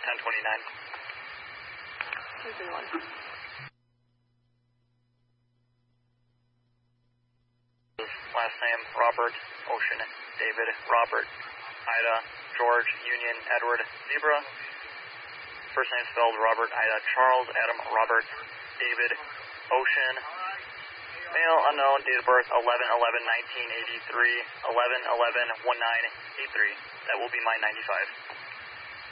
1029. 231. Last name, Robert, Ocean, David, Robert, Ida, George, Union, Edward, Zebra. First name spelled Robert, Ida, Charles, Adam, Robert, David, Ocean. Male, unknown, date of birth 11/11/1983, 11/11/1983. That will be my 95.